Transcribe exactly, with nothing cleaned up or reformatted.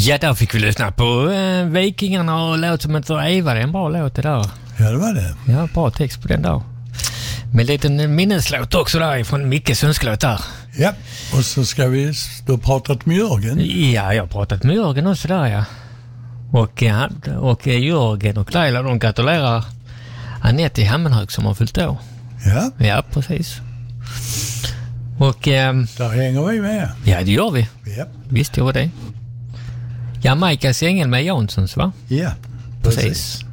Ja, där fick vi lyssna på eh, Vikingarna och låt som heter Eva. Det är en bra låt det där. Ja, det var det. Ja, bra text på den där. Med en liten minneslåt också där från Mickes önskelåt där. Ja, och så ska vi då pratat med Jörgen. Ja, jag har pratat med Jörgen också där, ja. Och, ja, och Jörgen och Laila, de gratulerar Anette i Hammenhög som har fyllt år. Ja. Ja, precis. Och... Ähm, där hänger vi med. Ja, det gör vi. Ja. Visst gör det. Jamaikas ängel med Janssons, va? Ja, precis. precis.